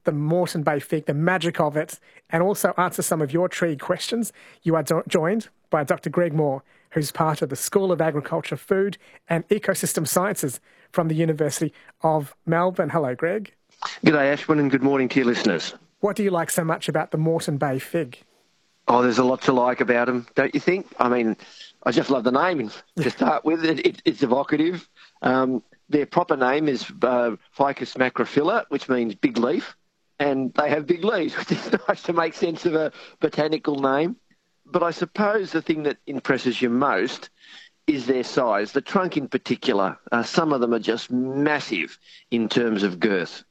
the Moreton Bay fig, the magic of it, and also answer some of your tree questions, you are joined by Dr. Greg Moore, who's part of the School of Agriculture, Food and Ecosystem Sciences from the University of Melbourne. Hello, Greg. G'day, Ashwin, and good morning to your listeners. What do you like so much about the Moreton Bay fig? Oh, there's a lot to like about them, don't you think? I mean, I just love the name to start with. It's evocative. Their proper name is Ficus macrophylla, which means big leaf, and they have big leaves, which is nice to make sense of a botanical name. But I suppose the thing that impresses you most is their size. The trunk in particular, some of them are just massive in terms of girth.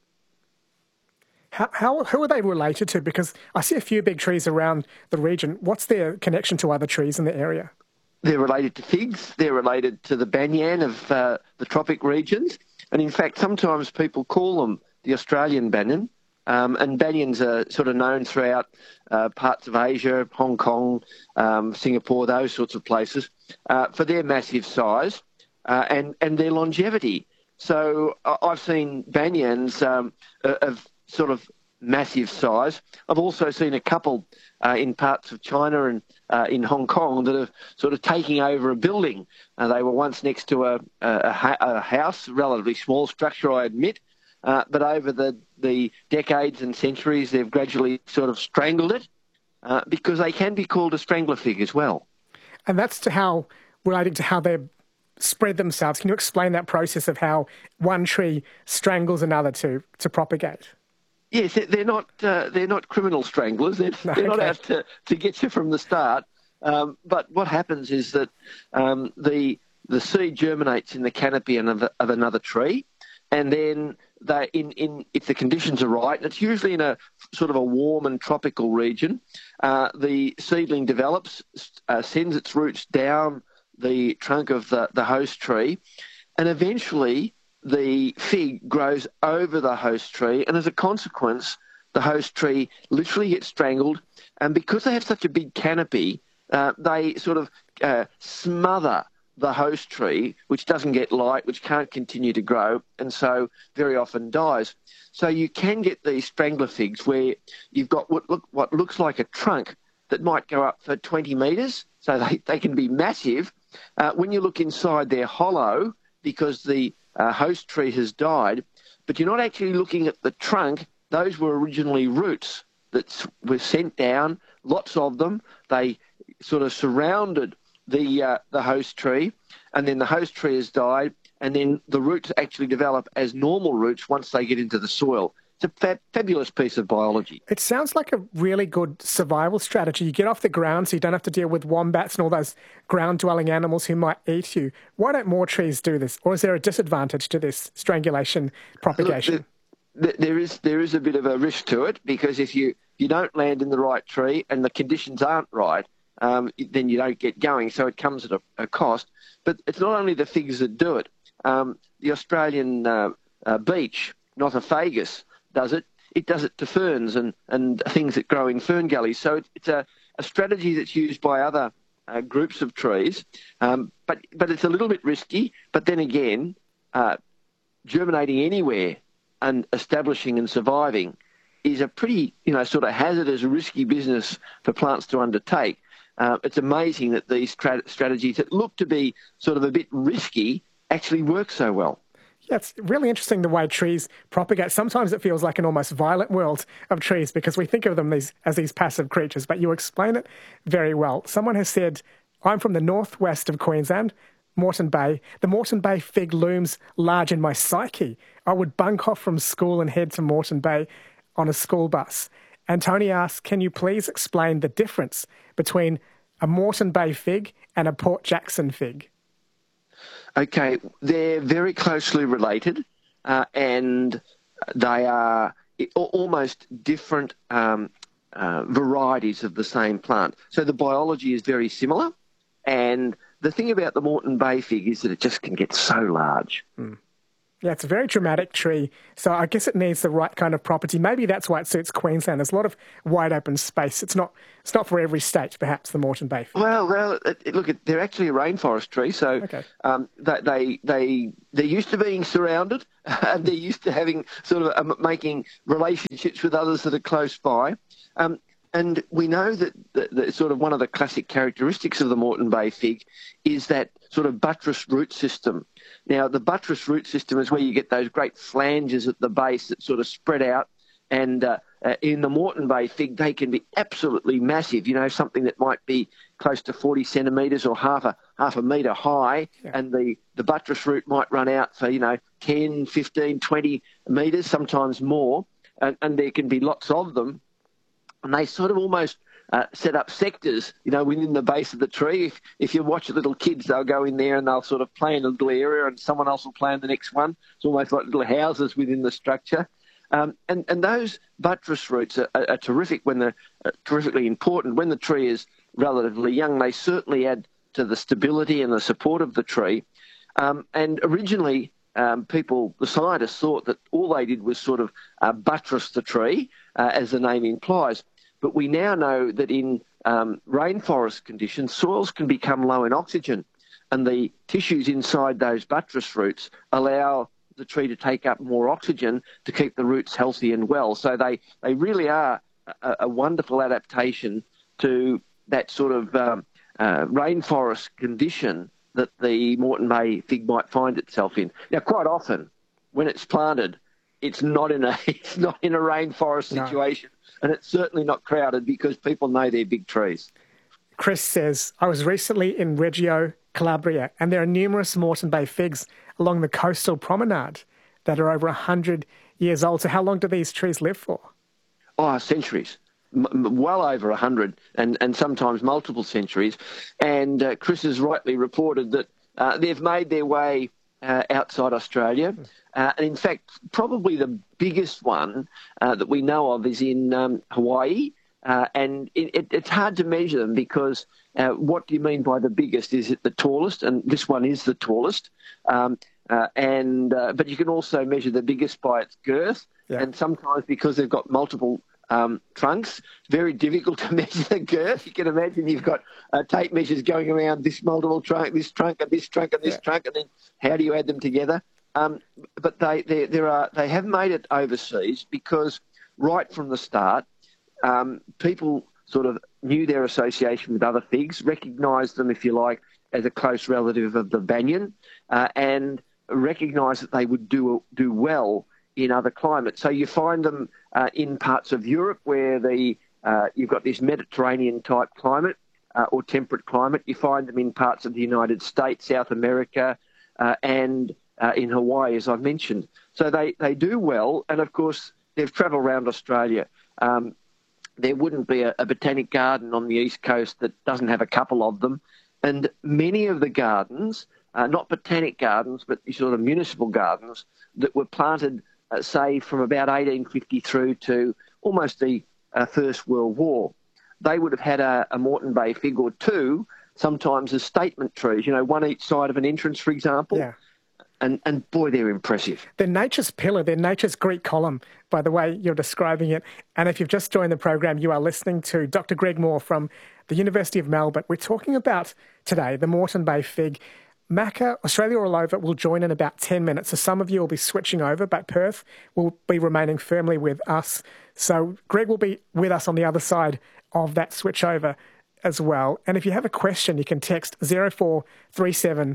Who are they related to? Because I see a few big trees around the region. What's their connection to other trees in the area? They're related to figs. They're related to the banyan of the tropic regions. And in fact, sometimes people call them the Australian banyan. And banyans are sort of known throughout parts of Asia, Hong Kong, Singapore, those sorts of places, for their massive size and their longevity. So I've seen banyans of sort of massive size. I've also seen a couple in parts of China and in Hong Kong that are sort of taking over a building. They were once next to a house, a relatively small structure, I admit, but over the decades and centuries, they've gradually sort of strangled it because they can be called a strangler fig as well. And that's relating to how they spread themselves. Can you explain that process of how one tree strangles another to propagate? Yes, they're not criminal stranglers. They're not out to get you from the start. But what happens is that the seed germinates in the canopy of another tree, and then if the conditions are right, and it's usually in a sort of a warm and tropical region, the seedling develops, sends its roots down the trunk of the host tree, and eventually the fig grows over the host tree, and as a consequence, the host tree literally gets strangled. And because they have such a big canopy, they sort of smother the host tree, which doesn't get light, which can't continue to grow, and so very often dies. So you can get these strangler figs where you've got what looks like a trunk that might go up for 20 metres, so they can be massive. When you look inside, they're hollow because the host tree has died, but you're not actually looking at the trunk. Those were originally roots that were sent down, lots of them. They sort of surrounded the host tree, and then the host tree has died, and then the roots actually develop as normal roots once they get into the soil. It's a fabulous piece of biology. It sounds like a really good survival strategy. You get off the ground so you don't have to deal with wombats and all those ground-dwelling animals who might eat you. Why don't more trees do this? Or is there a disadvantage to this strangulation propagation? Look, there is a bit of a risk to it, because if you don't land in the right tree and the conditions aren't right, then you don't get going. So it comes at a cost. But it's not only the figs that do it. The Australian beech, Nothofagus, does it. It does it to ferns and things that grow in fern gullies. So it's a strategy that's used by other groups of trees, but it's a little bit risky. But then again, germinating anywhere and establishing and surviving is a pretty, sort of hazardous, risky business for plants to undertake. It's amazing that these strategies that look to be sort of a bit risky actually work so well. Yeah, it's really interesting the way trees propagate. Sometimes it feels like an almost violent world of trees because we think of them as these passive creatures, but you explain it very well. Someone has said, I'm from the northwest of Queensland, Moreton Bay. The Moreton Bay fig looms large in my psyche. I would bunk off from school and head to Moreton Bay on a school bus. And Tony asks, can you please explain the difference between a Moreton Bay fig and a Port Jackson fig? Okay, they're very closely related, and they are almost different varieties of the same plant. So the biology is very similar, and the thing about the Moreton Bay fig is that it just can get so large. Yeah, it's a very dramatic tree, so I guess it needs the right kind of property. Maybe that's why it suits Queensland. There's a lot of wide open space. It's not for every state, perhaps, the Moreton Bay fig. Well, look, they're actually a rainforest tree, so Okay. They're used to being surrounded, and they're used to having sort of making relationships with others that are close by. And we know that sort of one of the classic characteristics of the Moreton Bay fig is that sort of buttress root system. Now, the buttress root system is where you get those great flanges at the base that sort of spread out. And in the Moreton Bay fig, they can be absolutely massive, something that might be close to 40 centimetres or half a metre high. Yeah. And the buttress root might run out for, 10, 15, 20 metres, sometimes more. And there can be lots of them. And they sort of almost set up sectors, within the base of the tree. If you watch little kids, they'll go in there and they'll sort of play in a little area and someone else will play in the next one. It's almost like little houses within the structure. And those buttress roots are terrific when they're terrifically important. When the tree is relatively young, they certainly add to the stability and the support of the tree. And originally, the scientists thought that all they did was sort of buttress the tree, as the name implies. But we now know that in rainforest conditions, soils can become low in oxygen, and the tissues inside those buttress roots allow the tree to take up more oxygen to keep the roots healthy and well. So they really are a wonderful adaptation to that sort of rainforest condition that the Moreton Bay fig might find itself in. Now, quite often, when it's planted, it's not in a rainforest situation, and it's certainly not crowded because people know they're big trees. Chris says, I was recently in Reggio, Calabria, and there are numerous Moreton Bay figs along the coastal promenade that are over 100 years old. So how long do these trees live for? Oh, centuries. Well over 100 and sometimes multiple centuries. And Chris has rightly reported that they've made their way outside Australia. And in fact, probably the biggest one that we know of is in Hawaii. And it's hard to measure them because what do you mean by the biggest? Is it the tallest? And this one is the tallest. But you can also measure the biggest by its girth. Yeah. And sometimes because they've got multiple trunks, it's very difficult to measure the girth. You can imagine you've got tape measures going around this multiple trunk, this trunk, and this trunk, and this trunk, and then how do you add them together? But they have made it overseas because right from the start, people sort of knew their association with other figs, recognised them, if you like, as a close relative of the banyan, and recognised that they would do well in other climates. So you find them in parts of Europe where you've got this Mediterranean-type climate or temperate climate. You find them in parts of the United States, South America, and in Hawaii, as I've mentioned. So they do well, and of course they've travelled around Australia. There wouldn't be a botanic garden on the East Coast that doesn't have a couple of them. And many of the gardens, not botanic gardens, but sort of municipal gardens that were planted, say, from about 1850 through to almost the First World War, they would have had a Moreton Bay fig or two, sometimes as statement trees, one each side of an entrance, for example. Yeah. And boy, they're impressive. They're nature's pillar. They're nature's Greek column, by the way you're describing it. And if you've just joined the program, you are listening to Dr. Greg Moore from the University of Melbourne. We're talking about today the Moreton Bay fig. Macca, Australia All Over, will join in about 10 minutes. So some of you will be switching over, but Perth will be remaining firmly with us. So Greg will be with us on the other side of that switch over as well. And if you have a question, you can text 0437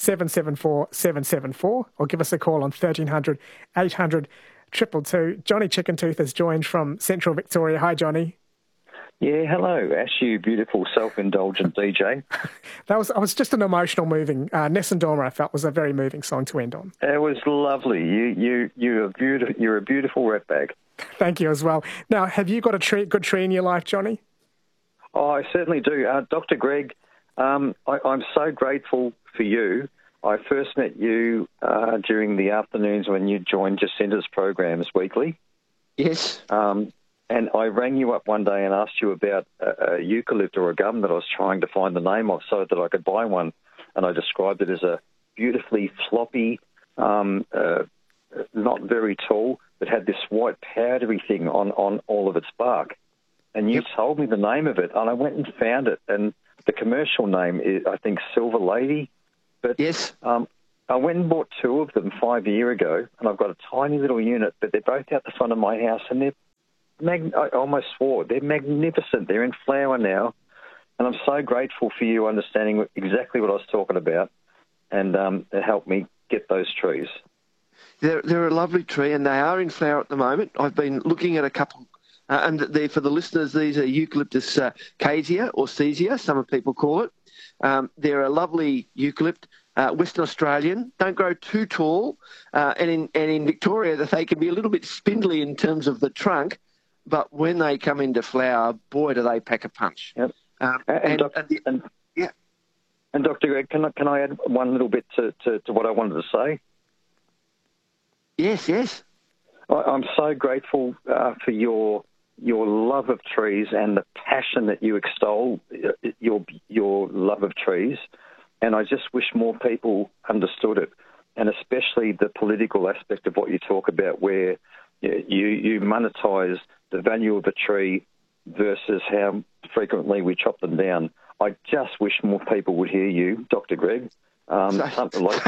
774 774 or give us a call on 1300 800 222. Johnny Chickentooth has joined from Central Victoria. Hi, Johnny. Yeah, hello, Ash, you beautiful self-indulgent DJ. I was just an emotional, moving. Nessun Dorma, I felt, was a very moving song to end on. It was lovely. You're a beautiful ratbag. Thank you as well. Now, have you got a good tree in your life, Johnny? Oh, I certainly do. Dr. Greg, I'm so grateful for you. I first met you during the afternoons when you joined Jacinta's programs weekly. Yes. And I rang you up one day and asked you about a eucalypt or a gum that I was trying to find the name of so that I could buy one. And I described it as a beautifully floppy, not very tall, but had this white powdery thing on all of its bark. And you told me the name of it, and I went and found it. And the commercial name is, I think, Silver Lady. But yes. I went and bought 2 of them 5 years ago, and I've got a tiny little unit, but they're both out the front of my house, and I almost swore, they're magnificent. They're in flower now, and I'm so grateful for you understanding exactly what I was talking about, and it helped me get those trees. They're a lovely tree, and they are in flower at the moment. I've been looking at a couple, and for the listeners, these are Eucalyptus cassia or caesia, some people call it. They're a lovely eucalypt. Western Australian, don't grow too tall, and in Victoria they can be a little bit spindly in terms of the trunk, but when they come into flower, boy, do they pack a punch. Yep. And Dr. Greg, can I add one little bit to what I wanted to say? Yes. I'm so grateful for your love of trees and the passion that you extol your love of trees. And I just wish more people understood it, and especially the political aspect of what you talk about, where you monetize the value of a tree versus how frequently we chop them down. I just wish more people would hear you, Dr. Greg. I wish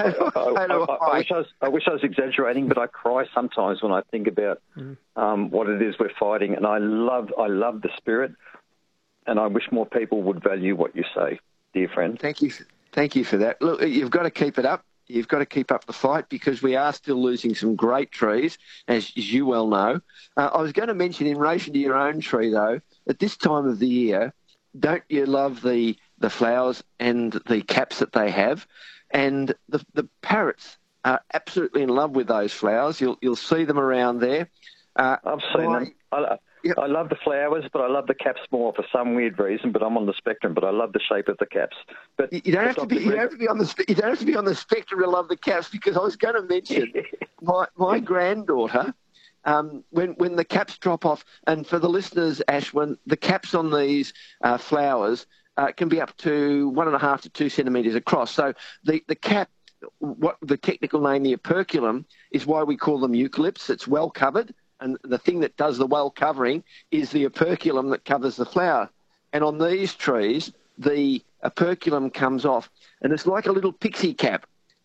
I was exaggerating, but I cry sometimes when I think about what it is we're fighting, and I love the spirit, and I wish more people would value what you say, dear friend. Thank you for that. Look, you've got to keep it up. You've got to keep up the fight, because we are still losing some great trees, as you well know. I was going to mention, in relation to your own tree, though, at this time of the year, don't you love the flowers and the caps that they have? And the parrots are absolutely in love with those flowers. You'll see them around there. I've seen them. I love the flowers, but I love the caps more for some weird reason. But I'm on the spectrum. But I love the shape of the caps. But you don't have to be on the spectrum to love the caps, because I was going to mention my granddaughter. When the caps drop off, and for the listeners, Ash, when the caps on these flowers can be up to 1.5 to 2 centimetres across. So the cap, what the technical name, the operculum, is why we call them eucalypts. It's well covered. And the thing that does the well covering is the operculum that covers the flower. And on these trees, the operculum comes off, and it's like a little pixie cap.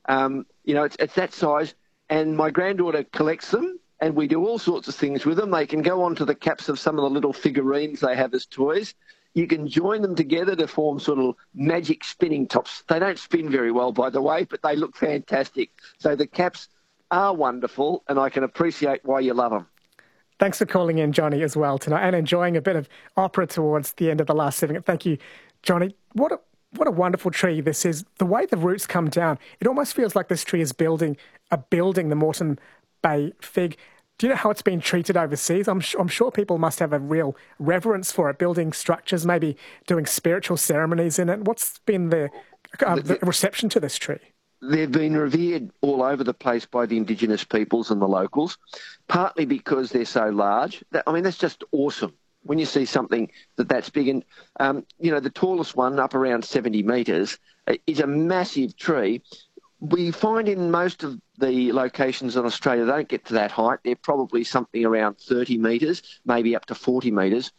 It's that size. And my granddaughter collects them, and we do all sorts of things with them. They can go onto the caps of some of the little figurines they have as toys. You can join them together to form sort of magic spinning tops. They don't spin very well, by the way, but they look fantastic. So the caps are wonderful, and I can appreciate why you love them. Thanks for calling in, Johnny, as well tonight, and enjoying a bit of opera towards the end of the last segment. Thank you, Johnny. What a wonderful tree this is. The way the roots come down, it almost feels like this tree is building the Moreton Bay fig. Do you know how it's been treated overseas? I'm sure people must have a real reverence for it, building structures, maybe doing spiritual ceremonies in it. What's been the reception to this tree? They've been revered all over the place by the Indigenous peoples and the locals, partly because they're so large. That's just awesome when you see something that's big. And, the tallest one, up around 70 metres, is a massive tree. We find in most of the locations in Australia, they don't get to that height. They're probably something around 30 metres, maybe up to 40 metres.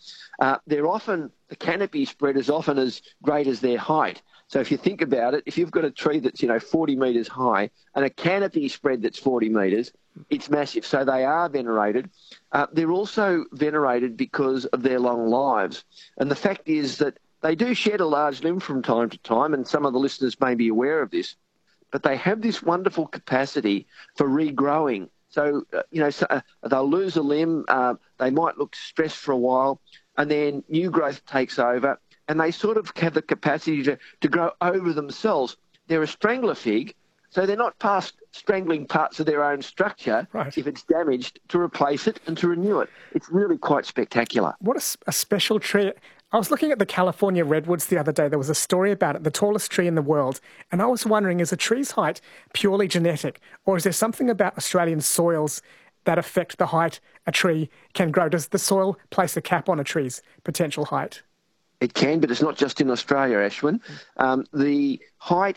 The canopy spread is often as great as their height. So if you think about it, if you've got a tree that's, 40 metres high and a canopy spread that's 40 metres, it's massive. So they are venerated. They're also venerated because of their long lives. And the fact is that they do shed a large limb from time to time, and some of the listeners may be aware of this, but they have this wonderful capacity for regrowing. So, they'll lose a limb, they might look stressed for a while, and then new growth takes over, and they sort of have the capacity to grow over themselves. They're a strangler fig, so they're not past strangling parts of their own structure, right, if it's damaged, to replace it and to renew it. It's really quite spectacular. What a special tree. I was looking at the California redwoods the other day. There was a story about it, the tallest tree in the world. And I was wondering, is a tree's height purely genetic, or is there something about Australian soils that affect the height a tree can grow? Does the soil place a cap on a tree's potential height? It can, but it's not just in Australia, Ashwin. The height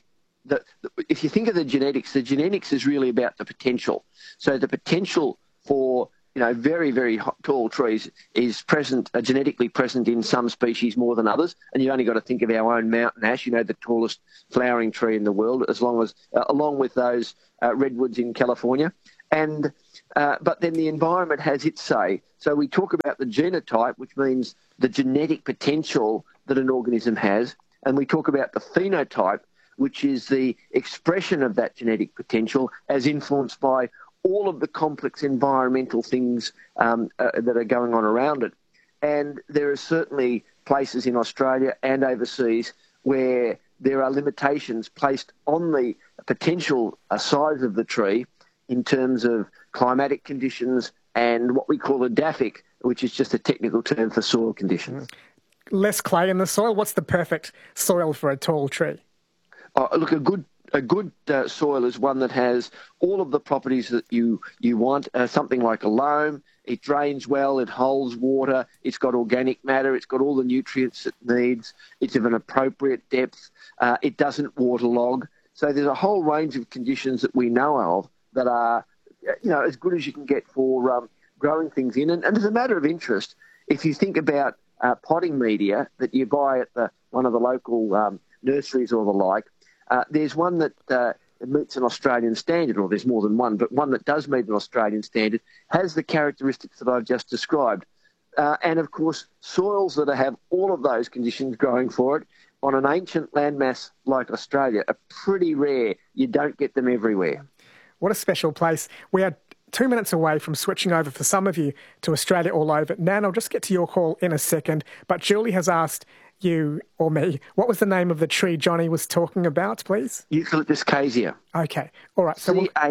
if you think of the genetics is really about the potential. So the potential for very, very tall trees is genetically present in some species more than others. And you only got to think of our own mountain ash, the tallest flowering tree in the world, along with those redwoods in California. And but then the environment has its say. So we talk about the genotype, which means the genetic potential that an organism has, and we talk about the phenotype, which is the expression of that genetic potential as influenced by all of the complex environmental things that are going on around it. And there are certainly places in Australia and overseas where there are limitations placed on the potential size of the tree in terms of climatic conditions and what we call a DAFIC, which is just a technical term for soil conditions. Less clay in the soil. What's the perfect soil for a tall tree? Look, a good soil is one that has all of the properties that you want. Something like a loam. It drains well. It holds water. It's got organic matter. It's got all the nutrients it needs. It's of an appropriate depth. It doesn't waterlog. So there's a whole range of conditions that we know of that are, as good as you can get for growing things in. And as a matter of interest, if you think about potting media that you buy at one of the local nurseries or the like, there's one that meets an Australian standard, or there's more than one, but one that does meet an Australian standard has the characteristics that I've just described. And, of course, soils that have all of those conditions growing for it on an ancient landmass like Australia are pretty rare. You don't get them everywhere. What a special place. We are 2 minutes away from switching over for some of you to Australia All Over. Nan, I'll just get to your call in a second, but Julie has asked you or me, what was the name of the tree Johnny was talking about, please? Eucalyptus caesia. Okay, all right. So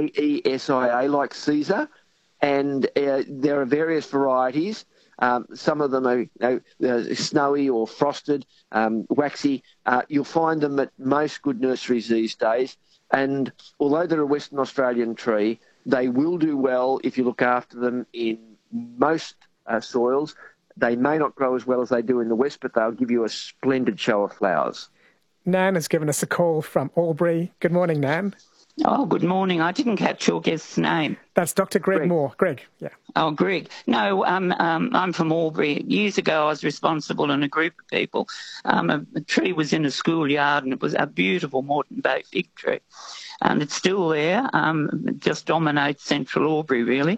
Caesia, like Caesar, and there are various varieties. Some of them are snowy or frosted, waxy. You'll find them at most good nurseries these days. And although they're a Western Australian tree, they will do well if you look after them in most soils. They may not grow as well as they do in the West, but they'll give you a splendid show of flowers. Nan has given us a call from Albury. Good morning, Nan. Oh, good morning. I didn't catch your guest's name. That's Dr. Greg Moore. Greg, yeah. Oh, Greg. No, I'm from Albury. Years ago, I was responsible in a group of people. A tree was in a schoolyard, and it was a beautiful Moreton Bay fig tree. And it's still there. It just dominates central Albury, really.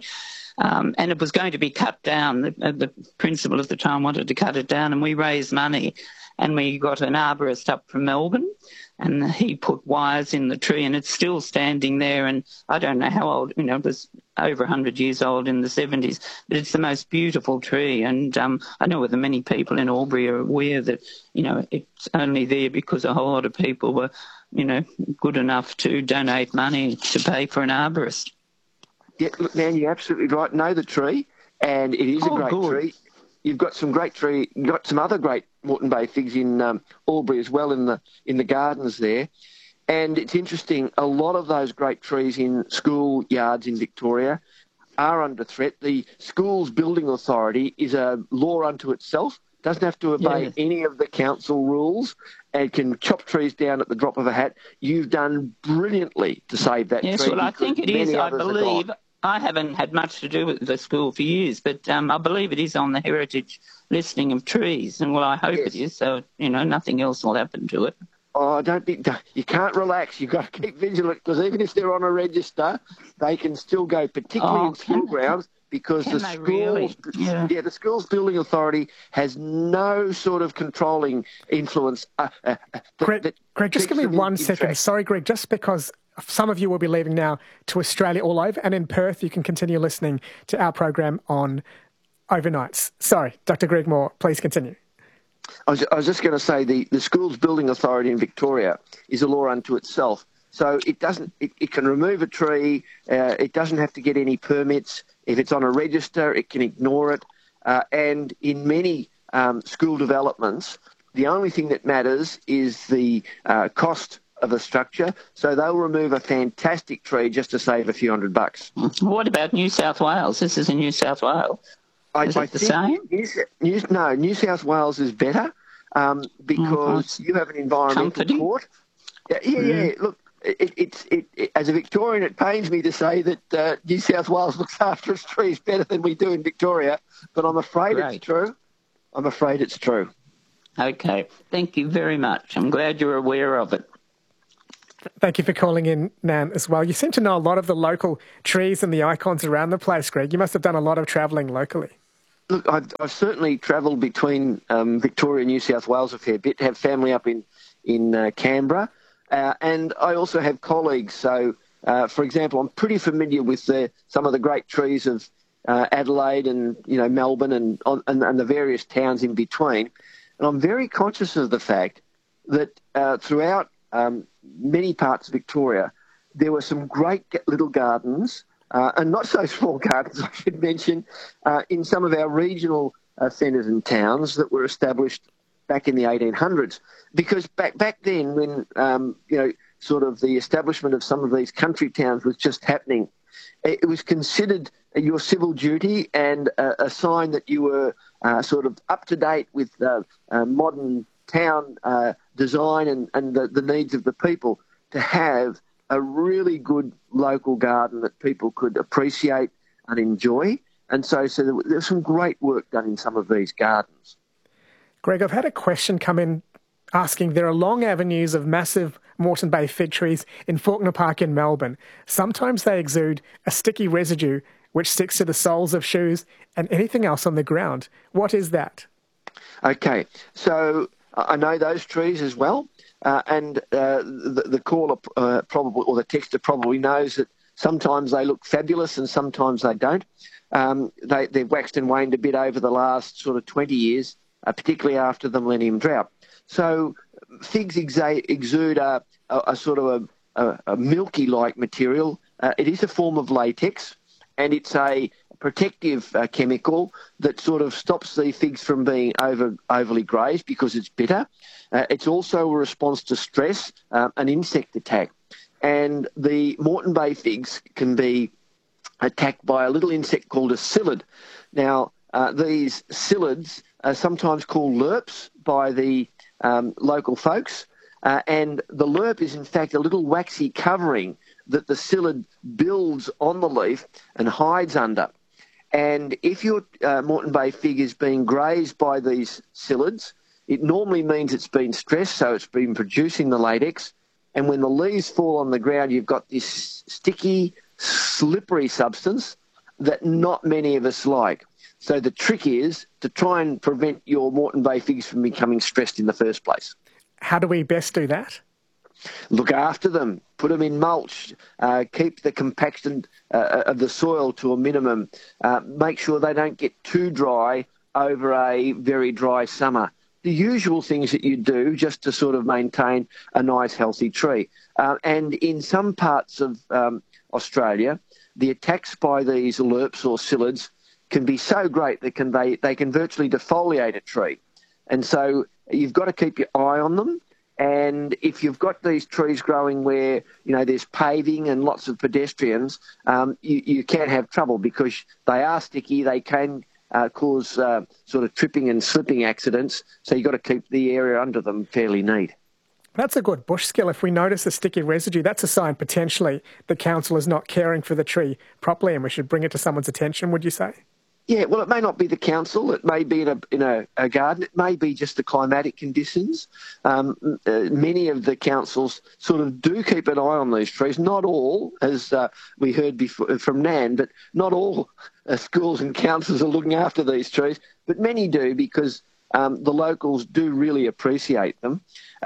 And it was going to be cut down. The principal at the time wanted to cut it down, and we raised money. And we got an arborist up from Melbourne, and he put wires in the tree, and it's still standing there. And I don't know how old, it was over 100 years old in the 70s, but it's the most beautiful tree. And I know that many people in Albury are aware that, it's only there because a whole lot of people were, good enough to donate money to pay for an arborist. Yeah, look, Nan, you're absolutely right. Know the tree, and it is a great tree. You've got some great tree. You've got some other great Moreton Bay figs in Albury as well in the gardens there. And it's interesting. A lot of those great trees in school yards in Victoria are under threat. The Schools Building Authority is a law unto itself. Doesn't have to obey any of the council rules and can chop trees down at the drop of a hat. You've done brilliantly to save that tree. Yes, well, I think it is. I believe. I haven't had much to do with the school for years, but I believe it is on the heritage listing of trees, and I hope it is, so, nothing else will happen to it. Oh, you can't relax. You've got to keep vigilant, because even if they're on a register, they can still go, particularly in school grounds, because the Schools Building Authority has no sort of controlling influence. Greg, just give me 1 second. Sorry, Greg, just because some of you will be leaving now to Australia All Over, and in Perth you can continue listening to our program on overnights. Sorry, Dr. Greg Moore, please continue. I was just going to say the Schools Building Authority in Victoria is a law unto itself. So it can remove a tree. It doesn't have to get any permits. If it's on a register, it can ignore it. And in many school developments, the only thing that matters is the cost of a structure. So they'll remove a fantastic tree just to save a few $100. What about New South Wales? This is in New South Wales. Is it the same? New South Wales is better because you have an environmental court. Yeah. Look, as a Victorian, it pains me to say that New South Wales looks after its trees better than we do in Victoria, but I'm afraid it's true. I'm afraid it's true. Okay. Thank you very much. I'm glad you're aware of it. Thank you for calling in, Nan, as well. You seem to know a lot of the local trees and the icons around the place, Greg. You must have done a lot of travelling locally. Look, I've certainly travelled between Victoria and New South Wales a fair bit, have family up in Canberra, and I also have colleagues. So, for example, I'm pretty familiar with some of the great trees of Adelaide and Melbourne and the various towns in between. And I'm very conscious of the fact that throughout many parts of Victoria, there were some great little gardens, and not so small gardens, I should mention, in some of our regional centres and towns that were established back in the 1800s. Because back then, when sort of the establishment of some of these country towns was just happening, it was considered your civil duty and a sign that you were sort of up to date with modern town design and the needs of the people, to have a really good local garden that people could appreciate and enjoy. And so there's some great work done in some of these gardens. Greg, I've had a question come in asking, there are long avenues of massive Moreton Bay fig trees in Fawkner Park in Melbourne. Sometimes they exude a sticky residue which sticks to the soles of shoes and anything else on the ground. What is that? Okay, so I know those trees as well, and the caller probably, or the texter probably knows that sometimes they look fabulous and sometimes they don't. They've waxed and waned a bit over the last sort of 20 years, particularly after the millennium drought. So figs exude a sort of a milky-like material. It is a form of latex, and it's a protective chemical that sort of stops the figs from being overly grazed because it's bitter. It's also a response to stress, an insect attack. And the Moreton Bay figs can be attacked by a little insect called a psyllid. Now, these psyllids are sometimes called lerps by the local folks, and the lerp is in fact a little waxy covering that the psyllid builds on the leaf and hides under. And if your Moreton Bay fig is being grazed by these psyllids, it normally means it's been stressed, so it's been producing the latex. And when the leaves fall on the ground, you've got this sticky, slippery substance that not many of us like. So the trick is to try and prevent your Moreton Bay figs from becoming stressed in the first place. How do we best do that? Look after them, put them in mulch, keep the compaction of the soil to a minimum, make sure they don't get too dry over a very dry summer. The usual things that you do just to sort of maintain a nice healthy tree. And in some parts of Australia, the attacks by these lerps or psyllids can be so great that they can virtually defoliate a tree. And so you've got to keep your eye on them. And if you've got these trees growing where, there's paving and lots of pedestrians, you can have trouble because they are sticky. They can cause sort of tripping and slipping accidents. So you've got to keep the area under them fairly neat. That's a good bush skill. If we notice a sticky residue, that's a sign potentially the council is not caring for the tree properly and we should bring it to someone's attention, would you say? Yeah, well, it may not be the council. It may be in a garden. It may be just the climatic conditions. Many of the councils sort of do keep an eye on these trees. Not all, as we heard before from Nan, but not all schools and councils are looking after these trees. But many do because the locals do really appreciate them.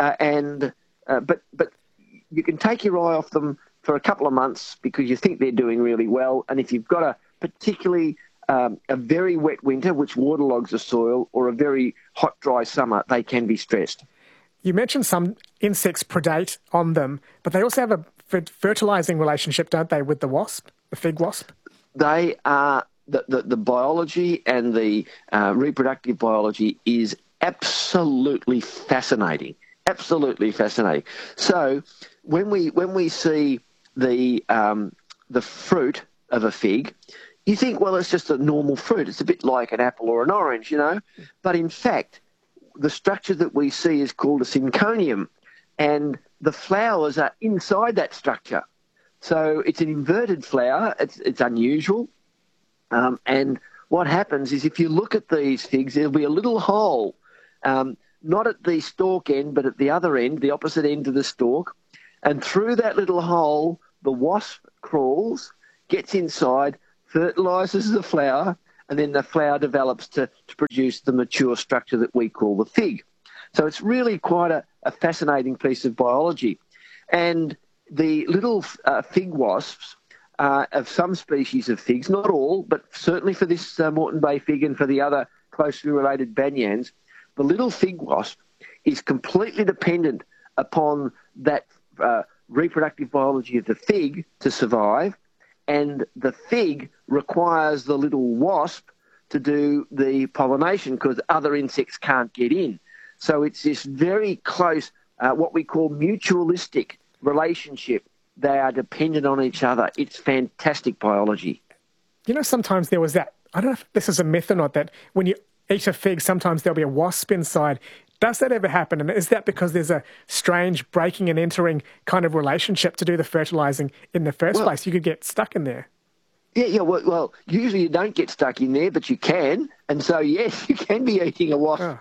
But you can take your eye off them for a couple of months because you think they're doing really well. And if you've got a particularly a very wet winter, which waterlogs the soil, or a very hot, dry summer, they can be stressed. You mentioned some insects predate on them, but they also have a fertilising relationship, don't they, with the wasp, the fig wasp? They are, the biology and the reproductive biology is absolutely fascinating. Absolutely fascinating. So when we see the fruit of a fig, you think, well, it's just a normal fruit. It's a bit like an apple or an orange, But in fact, the structure that we see is called a synconium. And the flowers are inside that structure. So it's an inverted flower. It's unusual. And what happens is if you look at these figs, there'll be a little hole, not at the stalk end, but at the other end, the opposite end of the stalk. And through that little hole, the wasp crawls, gets inside, fertilises the flower, and then the flower develops to produce the mature structure that we call the fig. So it's really quite a fascinating piece of biology. And the little fig wasps of some species of figs, not all, but certainly for this Moreton Bay fig and for the other closely related banyans, the little fig wasp is completely dependent upon that reproductive biology of the fig to survive, and the fig requires the little wasp to do the pollination because other insects can't get in. So it's this very close, what we call mutualistic relationship. They are dependent on each other. It's fantastic biology. You know, sometimes there was that, I don't know if this is a myth or not, that when you eat a fig, sometimes there'll be a wasp inside. Does that ever happen? And is that because there's a strange breaking and entering kind of relationship to do the fertilising in the first place? You could get stuck in there. Yeah. Well, usually you don't get stuck in there, but you can. And so, yes, you can be eating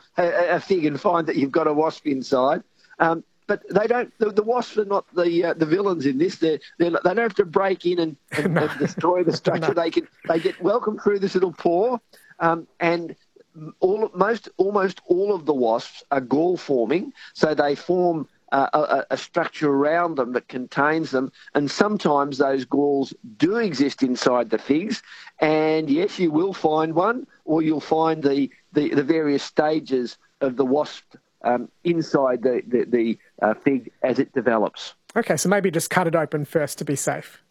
a fig and find that you've got a wasp inside. But they don't. The wasps are not the villains in this. They don't have to break in and destroy the structure. No. They get welcomed through this little pore, and almost all of the wasps are gall forming. So they form a structure around them that contains them, and sometimes those galls do exist inside the figs. And yes, you will find one, or you'll find the various stages of the wasp inside the fig as it develops. Okay, so maybe just cut it open first to be safe.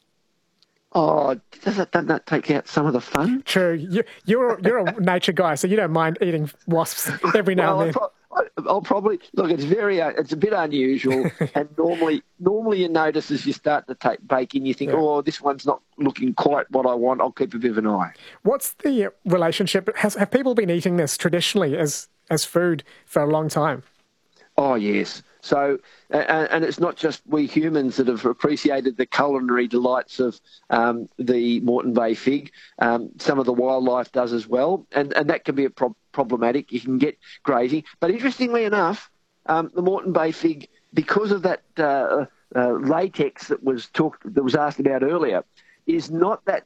Oh, doesn't that take out some of the fun? True. You're a nature guy, so you don't mind eating wasps every now and then. I'll probably look. It's a bit unusual, and normally you notice as you start to bake in, you think, oh, this one's not looking quite what I want. I'll keep a bit of an eye. What's the relationship? Have people been eating this traditionally as food for a long time? Oh, yes. So, and it's not just we humans that have appreciated the culinary delights of the Moreton Bay fig. Some of the wildlife does as well, and that can be problematic. You can get grazing. But interestingly enough, the Moreton Bay fig, because of that latex that was asked about earlier, is not that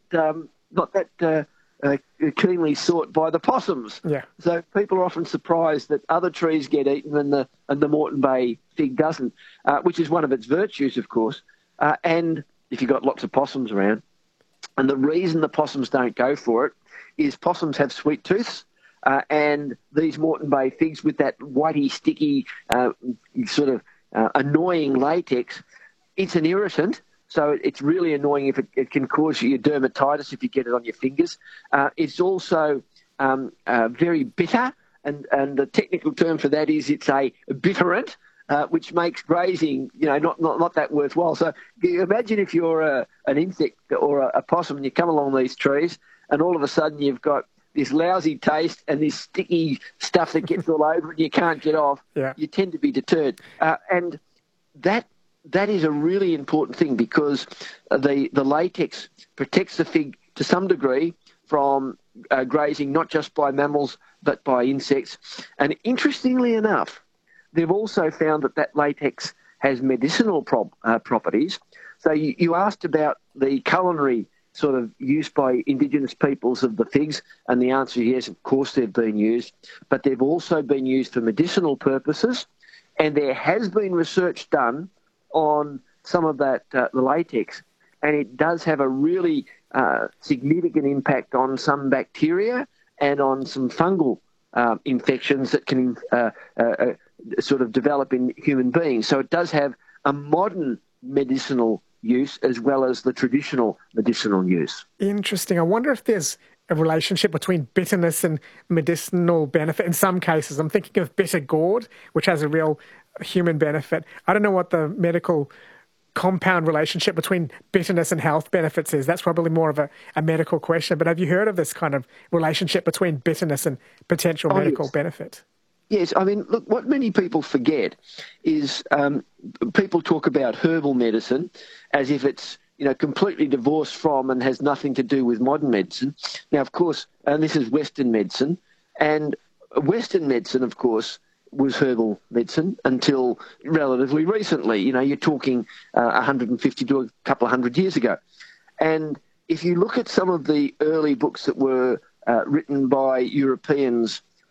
keenly sought by the possums. Yeah. So people are often surprised that other trees get eaten and the Moreton Bay fig doesn't, which is one of its virtues, of course. And if you've got lots of possums around, and the reason the possums don't go for it is possums have sweet tooths, and these Moreton Bay figs with that whitey, sticky, sort of annoying latex, it's an irritant. So it's really annoying if it can cause you dermatitis if you get it on your fingers. It's also very bitter, and the technical term for that is it's a bitterant, which makes grazing, not that worthwhile. So imagine if you're an insect or a possum and you come along these trees and all of a sudden you've got this lousy taste and this sticky stuff that gets all over and you can't get off. Yeah. You tend to be deterred. And that is a really important thing because the latex protects the fig to some degree from grazing, not just by mammals, but by insects. And interestingly enough, they've also found that latex has medicinal properties. So you asked about the culinary sort of use by Indigenous peoples of the figs, and the answer is yes, of course they've been used, but they've also been used for medicinal purposes, and there has been research done on some of that the latex, and it does have a really significant impact on some bacteria and on some fungal infections that can sort of develop in human beings. So it does have a modern medicinal use as well as the traditional medicinal use. Interesting. I wonder if there's a relationship between bitterness and medicinal benefit. In some cases, I'm thinking of bitter gourd, which has a real human benefit. I don't know what the medical compound relationship between bitterness and health benefits is. That's probably more of a medical question. But have you heard of this kind of relationship between bitterness and potential medical benefit? Yes, I mean, look, what many people forget is people talk about herbal medicine as if it's, completely divorced from and has nothing to do with modern medicine. Now, of course, and this is Western medicine, and Western medicine, of course, was herbal medicine until relatively recently. You're talking 150 to a couple of hundred years ago. And if you look at some of the early books that were written by Europeans